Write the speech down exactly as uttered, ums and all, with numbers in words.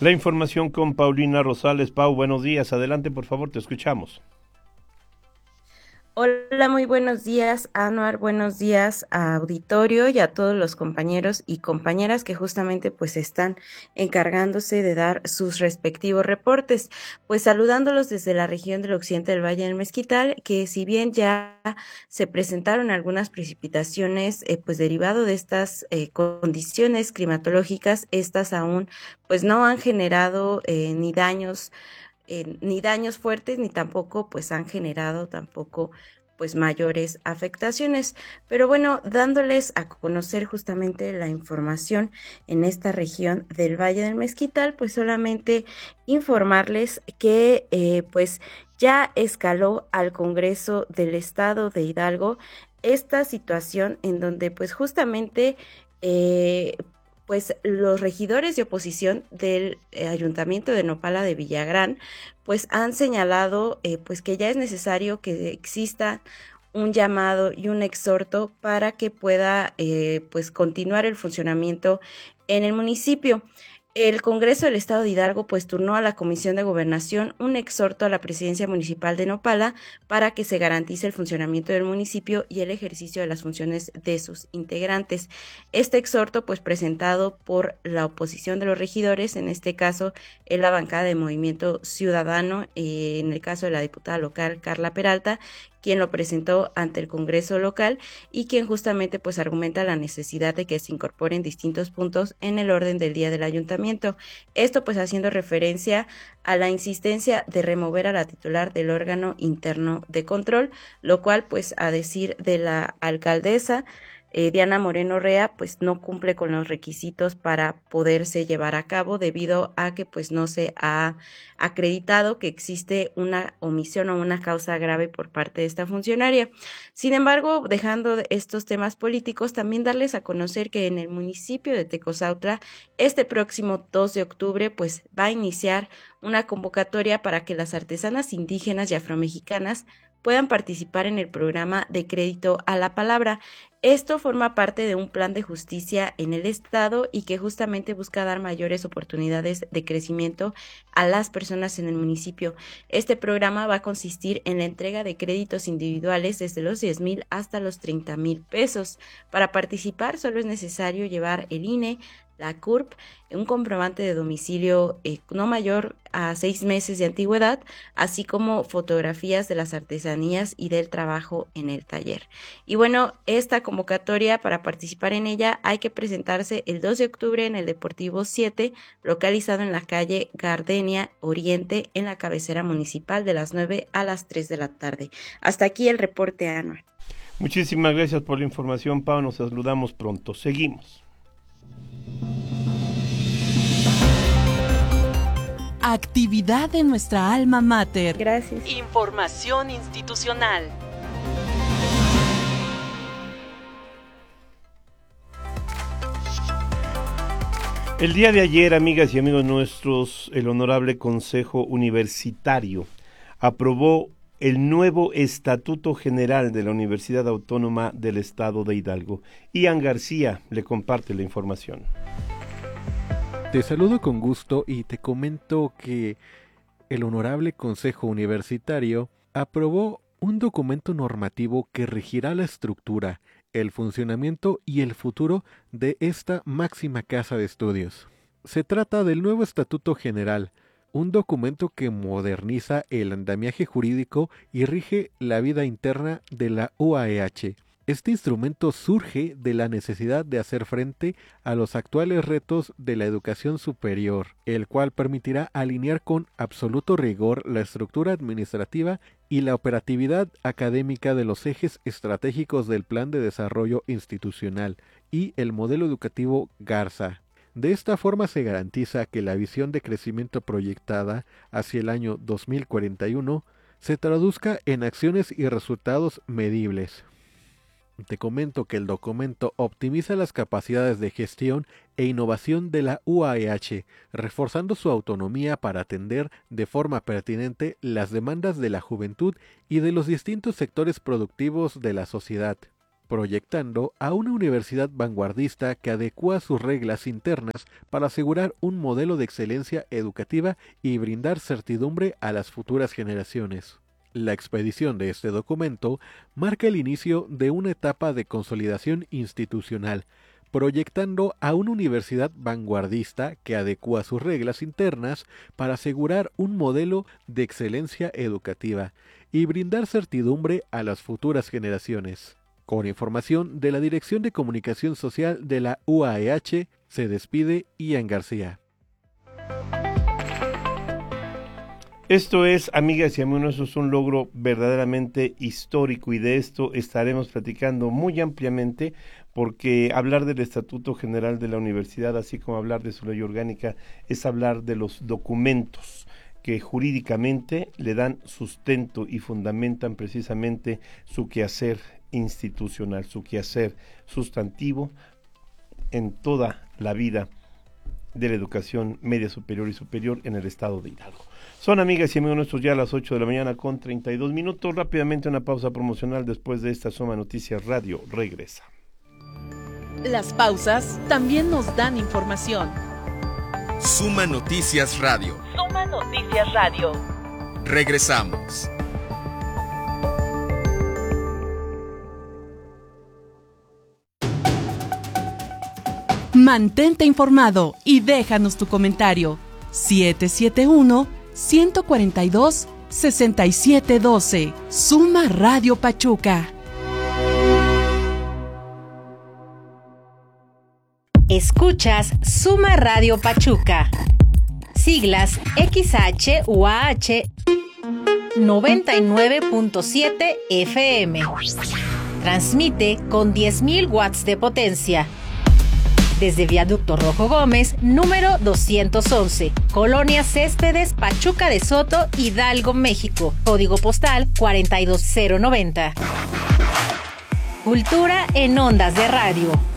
La información con Paulina Rosales. Pau, buenos días. Adelante, por favor, te escuchamos. Hola, muy buenos días, Anuar, buenos días a auditorio y a todos los compañeros y compañeras que justamente pues están encargándose de dar sus respectivos reportes. Pues saludándolos desde la región del occidente del Valle del Mezquital, que si bien ya se presentaron algunas precipitaciones eh, pues derivado de estas eh, condiciones climatológicas, estas aún pues no han generado eh, ni daños eh, ni daños fuertes, ni tampoco pues han generado tampoco pues mayores afectaciones. Pero bueno, dándoles a conocer justamente la información en esta región del Valle del Mezquital, pues solamente informarles que eh, pues ya escaló al Congreso del Estado de Hidalgo esta situación en donde pues justamente eh, pues los regidores de oposición del eh, Ayuntamiento de Nopala de Villagrán, pues han señalado eh, pues que ya es necesario que exista un llamado y un exhorto para que pueda eh, pues continuar el funcionamiento en el municipio. El Congreso del Estado de Hidalgo pues turnó a la Comisión de Gobernación un exhorto a la Presidencia Municipal de Nopala para que se garantice el funcionamiento del municipio y el ejercicio de las funciones de sus integrantes. Este exhorto pues presentado por la oposición de los regidores, en este caso en la bancada de Movimiento Ciudadano, eh, en el caso de la diputada local Carla Peralta, quien lo presentó ante el Congreso local y quien justamente pues argumenta la necesidad de que se incorporen distintos puntos en el orden del día del ayuntamiento. Esto pues haciendo referencia a la insistencia de remover a la titular del órgano interno de control, lo cual pues a decir de la alcaldesa eh, Diana Moreno Rea pues no cumple con los requisitos para poderse llevar a cabo debido a que pues no se ha acreditado que existe una omisión o una causa grave por parte de esta funcionaria. Sin embargo, dejando estos temas políticos, también darles a conocer que en el municipio de Tecozautla, este próximo dos de octubre, pues va a iniciar una convocatoria para que las artesanas indígenas y afromexicanas puedan participar en el programa de crédito a la palabra. Esto forma parte de un plan de justicia en el estado y que justamente busca dar mayores oportunidades de crecimiento a las personas en el municipio. Este programa va a consistir en la entrega de créditos individuales desde los diez mil hasta los treinta mil pesos. Para participar solo es necesario llevar el I N E, la C U R P, un comprobante de domicilio eh, no mayor a seis meses de antigüedad, así como fotografías de las artesanías y del trabajo en el taller. Y bueno, esta convocatoria para participar en ella hay que presentarse el dos de octubre en el Deportivo siete, localizado en la calle Gardenia Oriente, en la cabecera municipal, de las nueve a las tres de la tarde. Hasta aquí el reporte anual. Muchísimas gracias por la información, Pau. Nos saludamos pronto. Seguimos. Actividad de nuestra alma mater. Gracias. Información institucional. El día de ayer, amigas y amigos nuestros, el Honorable Consejo Universitario aprobó el nuevo Estatuto General de la Universidad Autónoma del Estado de Hidalgo. Ian García le comparte la información. Te saludo con gusto y te comento que el Honorable Consejo Universitario aprobó un documento normativo que regirá la estructura, el funcionamiento y el futuro de esta máxima casa de estudios. Se trata del nuevo Estatuto General, un documento que moderniza el andamiaje jurídico y rige la vida interna de la U A E H. Este instrumento surge de la necesidad de hacer frente a los actuales retos de la educación superior, el cual permitirá alinear con absoluto rigor la estructura administrativa y la operatividad académica de los ejes estratégicos del Plan de Desarrollo Institucional y el modelo educativo Garza. De esta forma se garantiza que la visión de crecimiento proyectada hacia el año dos mil cuarenta y uno se traduzca en acciones y resultados medibles. Te comento que el documento optimiza las capacidades de gestión e innovación de la U A E H, reforzando su autonomía para atender de forma pertinente las demandas de la juventud y de los distintos sectores productivos de la sociedad. proyectando a una universidad vanguardista que adecua sus reglas internas para asegurar un modelo de excelencia educativa y brindar certidumbre a las futuras generaciones. La expedición de este documento marca el inicio de una etapa de consolidación institucional, proyectando a una universidad vanguardista que adecua sus reglas internas para asegurar un modelo de excelencia educativa y brindar certidumbre a las futuras generaciones. Con información de la Dirección de Comunicación Social de la U A E H, se despide Ian García. Esto es, amigas y amigos, es un logro verdaderamente histórico y de esto estaremos platicando muy ampliamente porque hablar del Estatuto General de la Universidad, así como hablar de su ley orgánica, es hablar de los documentos que jurídicamente le dan sustento y fundamentan precisamente su quehacer institucional, su quehacer sustantivo en toda la vida de la educación media superior y superior en el estado de Hidalgo. Son, amigas y amigos nuestros, ya a las ocho de la mañana con treinta y dos minutos. Rápidamente una pausa promocional. Después de esta Suma Noticias Radio regresa. Las pausas también nos dan información. Suma Noticias Radio. Suma Noticias Radio. Regresamos. Mantente informado y déjanos tu comentario. siete siete uno, uno cuatro dos, seis siete uno dos. Suma Radio Pachuca. Escuchas Suma Radio Pachuca. Siglas X H U A H noventa y nueve punto siete F M. Transmite con diez mil watts de potencia. Desde Viaducto Rojo Gómez, número doscientos once, Colonia Céspedes, Pachuca de Soto, Hidalgo, México. Código postal cuarenta y dos cero noventa. Cultura en ondas de radio.